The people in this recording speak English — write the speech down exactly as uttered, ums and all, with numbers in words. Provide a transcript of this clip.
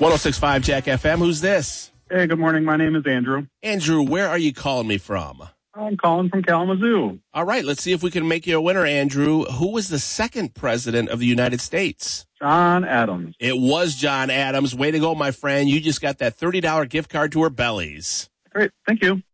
one oh six point five Jack F M. Who's this? Hey, good morning. My name is Andrew. Andrew, where are you calling me from? I'm calling from Kalamazoo. All right, let's see if we can make you a winner, Andrew. Who was the second president of the United States? John Adams. It was John Adams. Way to go, my friend. You just got that thirty dollars gift card to her Bellies. Great. Thank you.